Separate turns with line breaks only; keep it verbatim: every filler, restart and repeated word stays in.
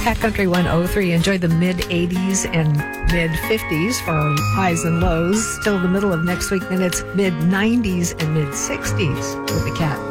Cat Country one oh three. Enjoy the mid eighties and mid fifties for our highs and lows. Till the middle of next week, then it's mid nineties and mid sixties with the Cat